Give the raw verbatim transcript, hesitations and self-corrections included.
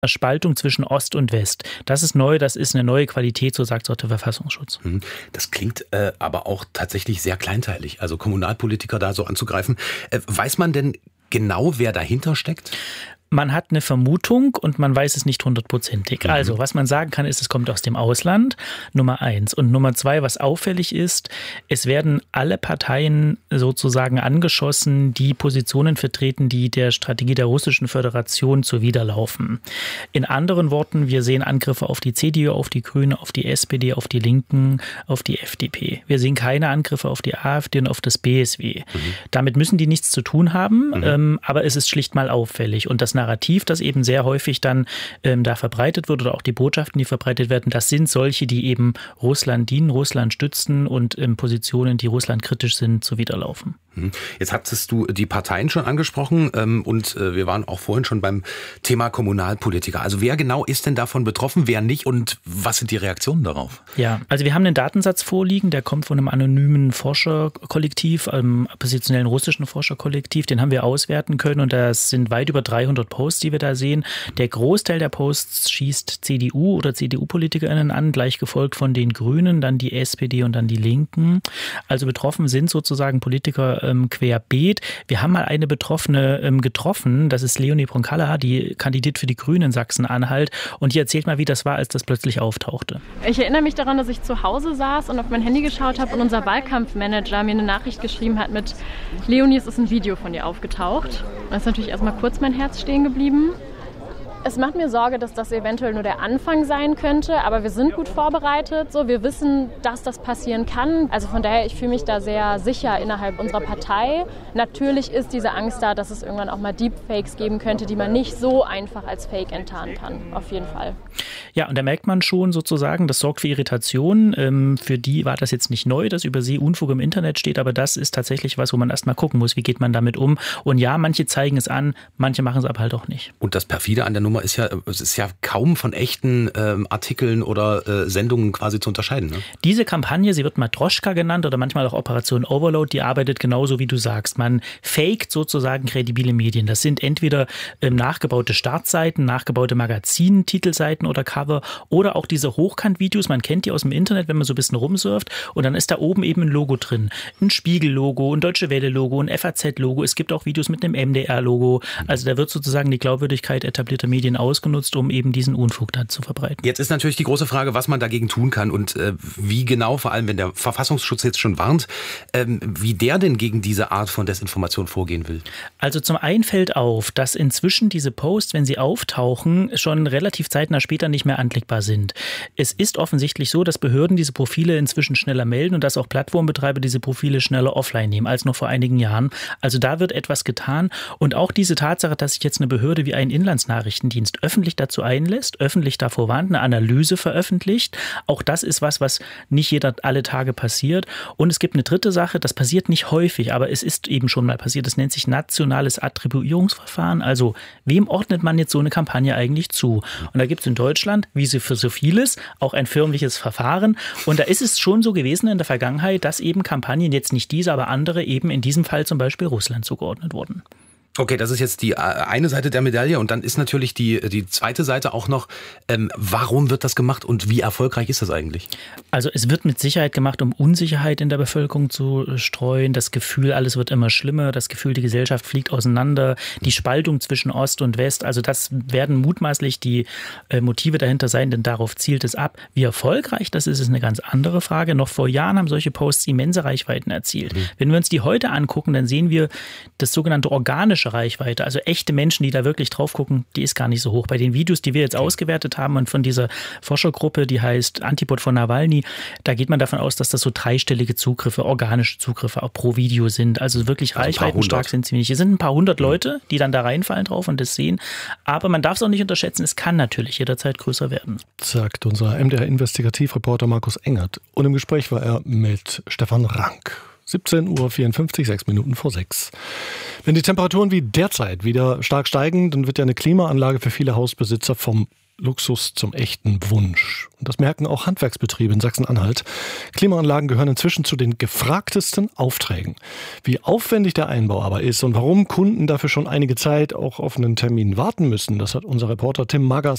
Spaltung zwischen Ost und West. Das ist neu, das ist eine neue Qualität, so sagt es auch der Verfassungsschutz. Das klingt äh, aber auch tatsächlich sehr kleinteilig, also Kommunalpolitiker da so anzugreifen. Äh, weiß man denn genau, wer dahinter steckt? Man hat eine Vermutung und man weiß es nicht hundertprozentig. Mhm. Also, was man sagen kann, ist, es kommt aus dem Ausland, Nummer eins. Und Nummer zwei, was auffällig ist, es werden alle Parteien sozusagen angeschossen, die Positionen vertreten, die der Strategie der Russischen Föderation zuwiderlaufen. In anderen Worten, wir sehen Angriffe auf die C D U, auf die Grünen, auf die S P D, auf die Linken, auf die F D P. Wir sehen keine Angriffe auf die AfD und auf das B S W. Mhm. Damit müssen die nichts zu tun haben, mhm. ähm, aber es ist schlicht mal auffällig. Und das Narrativ, das eben sehr häufig dann ähm, da verbreitet wird oder auch die Botschaften, die verbreitet werden, das sind solche, die eben Russland dienen, Russland stützen und ähm, Positionen, die Russland kritisch sind, zuwiderlaufen. Jetzt hattest du die Parteien schon angesprochen ähm, und äh, wir waren auch vorhin schon beim Thema Kommunalpolitiker. Also wer genau ist denn davon betroffen, wer nicht und was sind die Reaktionen darauf? Ja, also wir haben einen Datensatz vorliegen, der kommt von einem anonymen Forscherkollektiv, einem oppositionellen russischen Forscherkollektiv, den haben wir auswerten können und das sind weit über dreihundert Posts, die wir da sehen. Der Großteil der Posts schießt C D U- oder C D U-PolitikerInnen an, gleich gefolgt von den Grünen, dann die S P D und dann die Linken. Also betroffen sind sozusagen Politiker ähm, querbeet. Wir haben mal eine Betroffene ähm, getroffen, das ist Leonie Bronkalla, die kandidiert für die Grünen in Sachsen-Anhalt und die erzählt mal, wie das war, als das plötzlich auftauchte. Ich erinnere mich daran, dass ich zu Hause saß und auf mein Handy geschaut habe und unser Wahlkampfmanager mir eine Nachricht geschrieben hat mit Leonie, es ist ein Video von dir aufgetaucht. Da ist natürlich erstmal kurz mein Herz stehen geblieben. Es macht mir Sorge, dass das eventuell nur der Anfang sein könnte, aber wir sind gut vorbereitet. So, wir wissen, dass das passieren kann. Also von daher, ich fühle mich da sehr sicher innerhalb unserer Partei. Natürlich ist diese Angst da, dass es irgendwann auch mal Deepfakes geben könnte, die man nicht so einfach als Fake enttarnen kann. Auf jeden Fall. Ja, und da merkt man schon sozusagen, das sorgt für Irritation. Ähm, für die war das jetzt nicht neu, dass über sie Unfug im Internet steht, aber das ist tatsächlich was, wo man erst mal gucken muss, wie geht man damit um. Und ja, manche zeigen es an, manche machen es aber halt auch nicht. Und das perfide an der Nummer ist ja, es ist ja kaum von echten ähm, Artikeln oder äh, Sendungen quasi zu unterscheiden. Ne? Diese Kampagne, sie wird Matroschka genannt oder manchmal auch Operation Overload, die arbeitet genauso wie du sagst. Man faked sozusagen kredibile Medien. Das sind entweder ähm, nachgebaute Startseiten, nachgebaute Magazin, Titelseiten oder Cover oder auch diese Hochkant-Videos. Man kennt die aus dem Internet, wenn man so ein bisschen rumsurft und dann ist da oben eben ein Logo drin. Ein Spiegel-Logo, ein Deutsche Welle-Logo, ein F A Z-Logo. Es gibt auch Videos mit einem M D R-Logo. Also da wird sozusagen die Glaubwürdigkeit etablierter Medien ausgenutzt, um eben diesen Unfug dann zu verbreiten. Jetzt ist natürlich die große Frage, was man dagegen tun kann und äh, wie genau, vor allem wenn der Verfassungsschutz jetzt schon warnt, ähm, wie der denn gegen diese Art von Desinformation vorgehen will. Also zum einen fällt auf, dass inzwischen diese Posts, wenn sie auftauchen, schon relativ zeitnah später nicht mehr anklickbar sind. Es ist offensichtlich so, dass Behörden diese Profile inzwischen schneller melden und dass auch Plattformbetreiber diese Profile schneller offline nehmen als noch vor einigen Jahren. Also da wird etwas getan und auch diese Tatsache, dass sich jetzt eine Behörde wie ein Inlandsnachrichtendienst öffentlich dazu einlässt, öffentlich davor warnt, eine Analyse veröffentlicht. Auch das ist was, was nicht jeder alle Tage passiert. Und es gibt eine dritte Sache, das passiert nicht häufig, aber es ist eben schon mal passiert. Das nennt sich nationales Attribuierungsverfahren. Also wem ordnet man jetzt so eine Kampagne eigentlich zu? Und da gibt es in Deutschland, wie so für so vieles, auch ein förmliches Verfahren. Und da ist es schon so gewesen in der Vergangenheit, dass eben Kampagnen, jetzt nicht diese, aber andere, eben in diesem Fall zum Beispiel Russland zugeordnet wurden. Okay, das ist jetzt die eine Seite der Medaille und dann ist natürlich die, die zweite Seite auch noch, ähm, warum wird das gemacht und wie erfolgreich ist das eigentlich? Also es wird mit Sicherheit gemacht, um Unsicherheit in der Bevölkerung zu streuen, das Gefühl, alles wird immer schlimmer, das Gefühl, die Gesellschaft fliegt auseinander, die Spaltung zwischen Ost und West, also das werden mutmaßlich die äh, Motive dahinter sein, denn darauf zielt es ab. Wie erfolgreich das ist, ist eine ganz andere Frage. Noch vor Jahren haben solche Posts immense Reichweiten erzielt. Mhm. Wenn wir uns die heute angucken, dann sehen wir das sogenannte organische Reichweite, also echte Menschen, die da wirklich drauf gucken, die ist gar nicht so hoch. Bei den Videos, die wir jetzt ausgewertet haben und von dieser Forschergruppe, die heißt Antipod von Nawalny, da geht man davon aus, dass das so dreistellige Zugriffe, organische Zugriffe auch pro Video sind. Also wirklich also reichweitenstark sind sie nicht. Es sind ein paar hundert Leute, die dann da reinfallen drauf und das sehen. Aber man darf es auch nicht unterschätzen, es kann natürlich jederzeit größer werden. Sagt unser M D R-Investigativreporter Markus Engert. Und im Gespräch war er mit Stefan Rank. siebzehn Uhr vierundfünfzig, sechs Minuten vor sechs. Wenn die Temperaturen wie derzeit wieder stark steigen, dann wird ja eine Klimaanlage für viele Hausbesitzer vom Luxus zum echten Wunsch. Und das merken auch Handwerksbetriebe in Sachsen-Anhalt. Klimaanlagen gehören inzwischen zu den gefragtesten Aufträgen. Wie aufwendig der Einbau aber ist und warum Kunden dafür schon einige Zeit auch auf einen Termin warten müssen, das hat unser Reporter Tim Maggers